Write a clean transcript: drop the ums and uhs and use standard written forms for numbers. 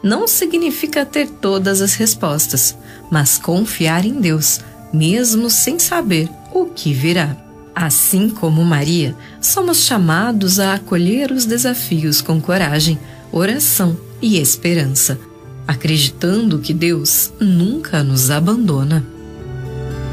não significa ter todas as respostas, mas confiar em Deus, mesmo sem saber o que virá. Assim como Maria, somos chamados a acolher os desafios com coragem, oração e esperança, acreditando que Deus nunca nos abandona.